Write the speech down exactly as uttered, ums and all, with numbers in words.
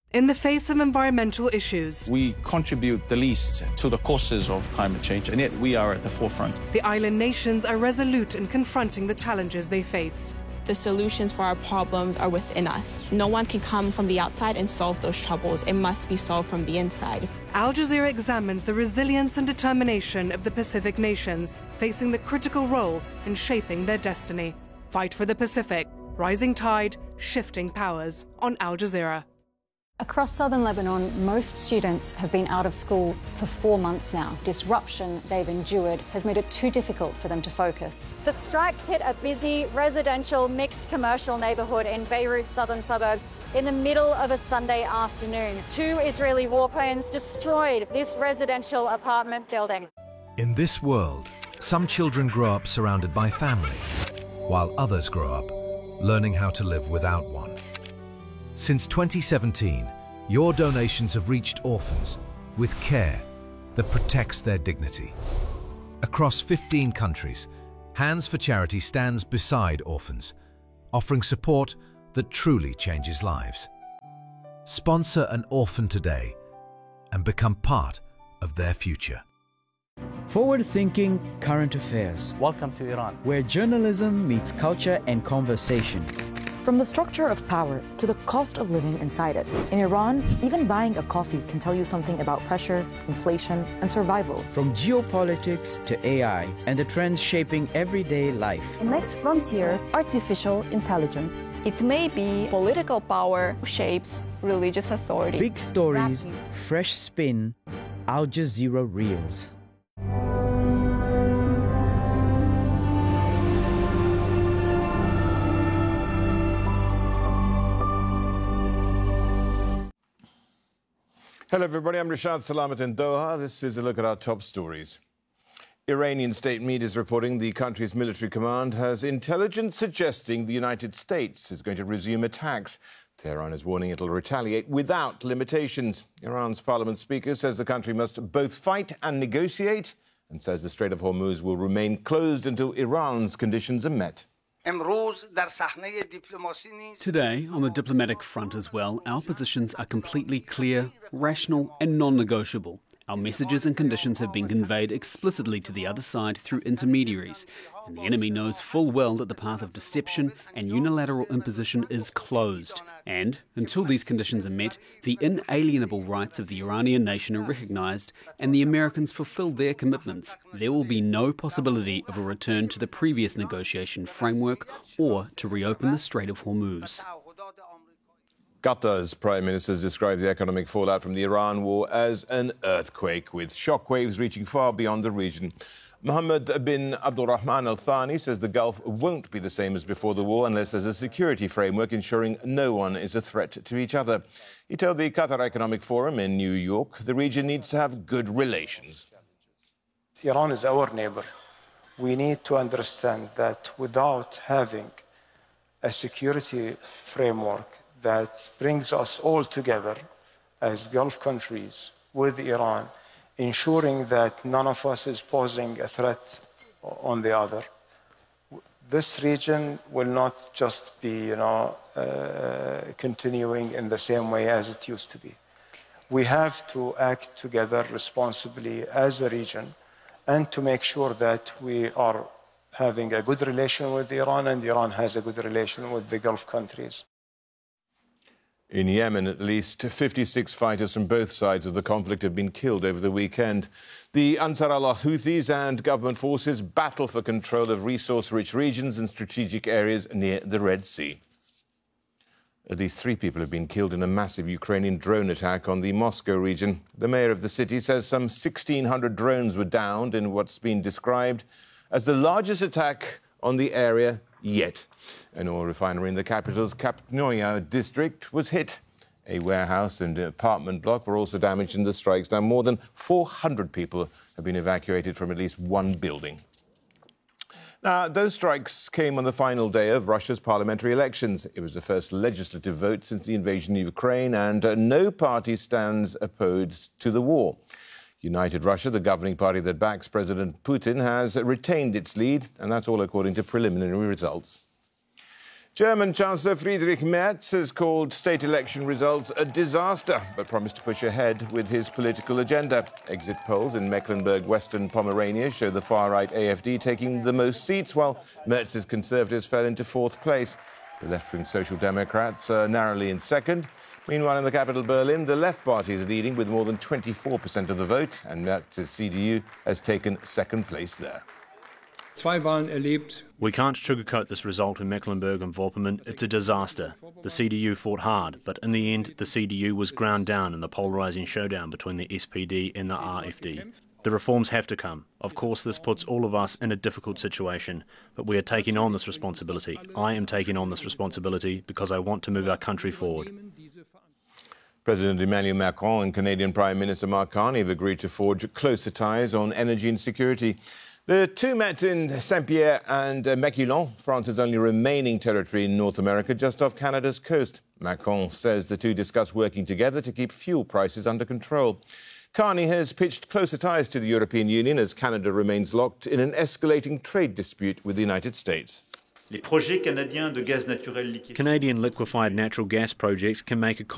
In the face of environmental issues, we contribute the least to the causes of climate change, and yet we are at the forefront. The island nations are resolute in confronting the challenges they face. The solutions for our problems are within us. No one can come from the outside and solve those troubles. It must be solved from the inside. Al Jazeera examines the resilience and determination of the Pacific nations, facing the critical role in shaping their destiny. Fight for the Pacific, rising tide, shifting powers on Al Jazeera. Across southern Lebanon, most students have been out of school for four months now. Disruption they've endured has made it too difficult for them to focus. The strikes hit a busy residential mixed commercial neighbourhood in Beirut's southern suburbs in the middle of a Sunday afternoon. Two Israeli warplanes destroyed this residential apartment building. In this world, some children grow up surrounded by family, while others grow up learning how to live without one. Since twenty seventeen, your donations have reached orphans with care that protects their dignity. Across fifteen countries, Hands for Charity stands beside orphans, offering support that truly changes lives. Sponsor an orphan today and become part of their future. Forward-thinking current affairs. Welcome to Iran, where journalism meets culture and conversation. From the structure of power to the cost of living inside it. In Iran, even buying a coffee can tell you something about pressure, inflation, and survival. From geopolitics to A I and the trends shaping everyday life. The next frontier, artificial intelligence. It may be political power shapes religious authority. Big stories, fresh spin, Al Jazeera Reels. Hello everybody, I'm Rashad Salamat in Doha. This is a look at our top stories. Iranian state media is reporting the country's military command has intelligence suggesting the United States is going to resume attacks. Tehran is warning it'll retaliate without limitations. Iran's parliament speaker says the country must both fight and negotiate, and says the Strait of Hormuz will remain closed until Iran's conditions are met. Today, on the diplomatic front as well, our positions are completely clear, rational and non-negotiable. Our messages and conditions have been conveyed explicitly to the other side through intermediaries, and the enemy knows full well that the path of deception and unilateral imposition is closed. And, until these conditions are met, the inalienable rights of the Iranian nation are recognised and the Americans fulfil their commitments. There will be no possibility of a return to the previous negotiation framework or to reopen the Strait of Hormuz. Qatar's Prime Minister has described the economic fallout from the Iran war as an earthquake, with shockwaves reaching far beyond the region. Mohammed bin Abdulrahman Al Thani says the Gulf won't be the same as before the war unless there's a security framework ensuring no one is a threat to each other. He told the Qatar Economic Forum in New York the region needs to have good relations. Iran is our neighbor. We need to understand that without having a security framework that brings us all together as Gulf countries with Iran, ensuring that none of us is posing a threat on the other. This region will not just be, you know, uh, continuing in the same way as it used to be. We have to act together responsibly as a region and to make sure that we are having a good relation with Iran and Iran has a good relation with the Gulf countries. In Yemen, at least fifty-six fighters from both sides of the conflict have been killed over the weekend. The Ansar Allah Houthis and government forces battle for control of resource-rich regions and strategic areas near the Red Sea. At least three people have been killed in a massive Ukrainian drone attack on the Moscow region. The mayor of the city says some sixteen hundred drones were downed in what's been described as the largest attack on the area yet. An oil refinery in the capital's Kapnoya district was hit. A warehouse and apartment block were also damaged in the strikes. Now, more than four hundred people have been evacuated from at least one building. Now, those strikes came on the final day of Russia's parliamentary elections. It was the first legislative vote since the invasion of Ukraine, and uh, no party stands opposed to the war. United Russia, the governing party that backs President Putin, has retained its lead, and that's all according to preliminary results. German Chancellor Friedrich Merz has called state election results a disaster, but promised to push ahead with his political agenda. Exit polls in Mecklenburg-Western Pomerania show the far-right A F D taking the most seats, while Merz's Conservatives fell into fourth place. The left-wing Social Democrats are narrowly in second. Meanwhile, in the capital, Berlin, the Left Party is leading with more than twenty-four percent of the vote, and Merz's C D U has taken second place there. We can't sugarcoat this result in Mecklenburg and Vorpommern. It's a disaster. The C D U fought hard, but in the end, the C D U was ground down in the polarising showdown between the S P D and the R F D. The reforms have to come. Of course, this puts all of us in a difficult situation, but we are taking on this responsibility. I am taking on this responsibility because I want to move our country forward. President Emmanuel Macron and Canadian Prime Minister Mark Carney have agreed to forge closer ties on energy and security. The two met in Saint-Pierre and uh, Miquelon, France's only remaining territory in North America, just off Canada's coast. Macron says the two discussed working together to keep fuel prices under control. Carney has pitched closer ties to the European Union as Canada remains locked in an escalating trade dispute with the United States. Canadian liquefied natural gas projects can make a